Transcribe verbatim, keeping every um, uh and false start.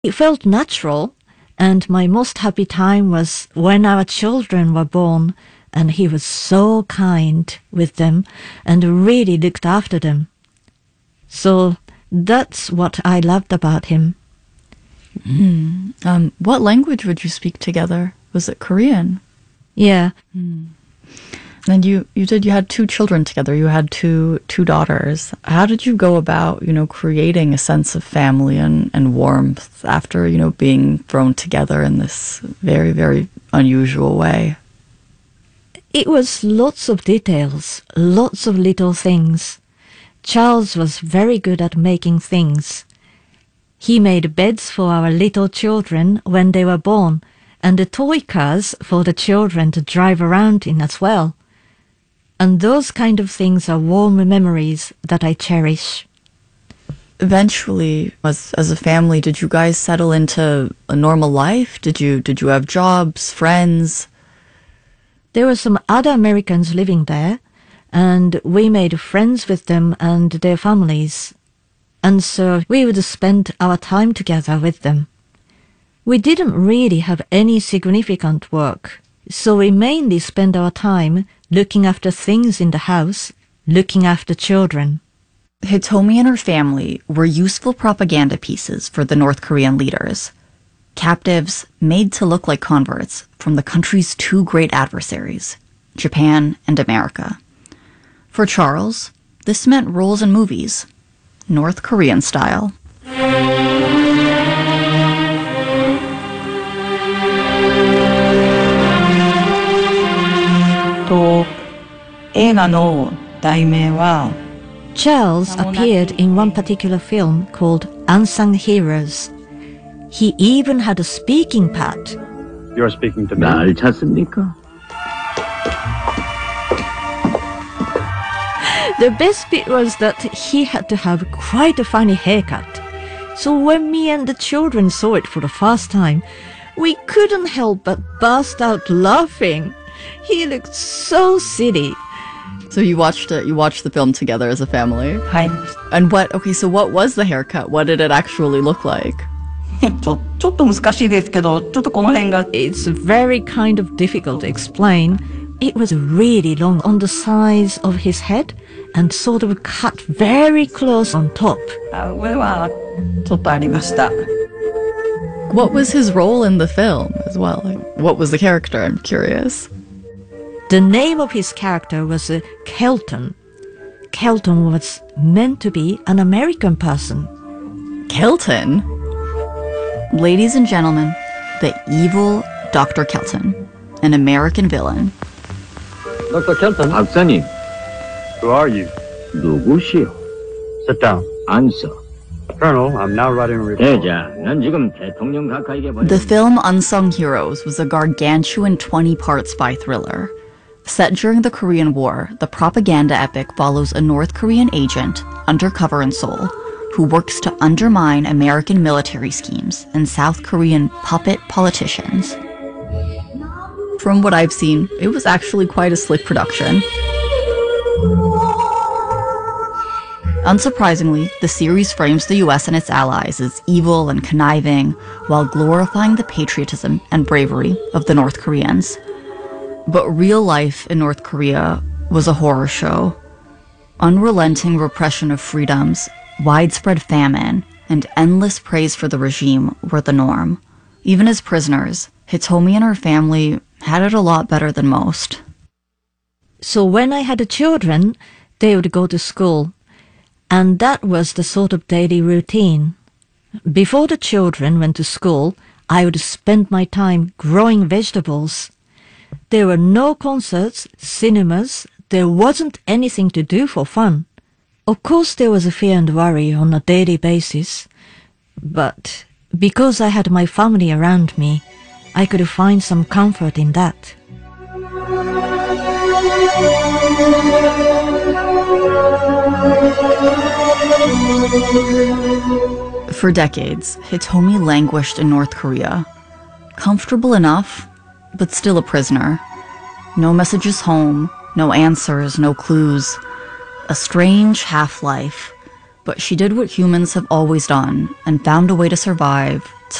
It felt natural, and my most happy time was when our children were born, and he was so kind with them and really looked after them. So that's what I loved about him. Mm. Um, what language would you speak together? Was it Korean? Yeah. Mm. And you, you did, you had two children together. You had two two daughters. How did you go about, you know, creating a sense of family and, and warmth after, you know, being thrown together in this very, very unusual way? It was lots of details, lots of little things. Charles was very good at making things. He made beds for our little children when they were born, and the toy cars for the children to drive around in as well. And those kind of things are warm memories that I cherish. Eventually, as as a family, did you guys settle into a normal life? Did you did you have jobs, friends? There were some other Americans living there, and we made friends with them and their families. And so we would spend our time together with them. We didn't really have any significant work, so we mainly spent our time looking after things in the house, looking after children. Hitomi and her family were useful propaganda pieces for the North Korean leaders, captives made to look like converts from the country's two great adversaries, Japan and America. For Charles, this meant roles in movies, North Korean style. と映画の題名は Charles appeared in one particular film called Unsung Heroes. He even had a speaking part. You're speaking to me. 날 찾습니까? The best bit was that he had to have quite a funny haircut. So when me and the children saw it for the first time, we couldn't help but burst out laughing. He looked so silly. So you watched it, you watched the film together as a family? はい。 And what, okay, so what was the haircut? What did it actually look like? えっと、ちょっと難しいですけど、ちょっとこの辺が It's very kind of difficult to explain. It was really long on the size of his head and sort of cut very close on top. あ上はちょっとありました。 What was his role in the film as well? Like, what was the character? I'm curious. The name of his character was uh, Kelton. Kelton was meant to be an American person. Kelton? Ladies and gentlemen, the evil Doctor Kelton, an American villain. Doctor Kelton, 박사님, who are you? 누구시오? Sit down. answer. Colonel, I'm now writing a report. 대자, 난 지금 대통령 가까이게 보내. The film Unsung Heroes was a gargantuan twenty-part spy thriller. Set during the Korean War, the propaganda epic follows a North Korean agent, undercover in Seoul, who works to undermine American military schemes and South Korean puppet politicians. From what I've seen, it was actually quite a slick production. Unsurprisingly, the series frames the U S and its allies as evil and conniving, while glorifying the patriotism and bravery of the North Koreans. But real life in North Korea was a horror show. Unrelenting repression of freedoms, widespread famine, and endless praise for the regime were the norm. Even as prisoners, Hitomi and her family had it a lot better than most. So when I had children, they would go to school. And that was the sort of daily routine. Before the children went to school, I would spend my time growing vegetables. There were no concerts, cinemas, there wasn't anything to do for fun. Of course there was a fear and worry on a daily basis, but because I had my family around me, I could find some comfort in that. For decades, Hitomi languished in North Korea. Comfortable enough, but still a prisoner. No messages home, no answers, no clues. A strange half-life, But she did what humans have always done and found a way to survive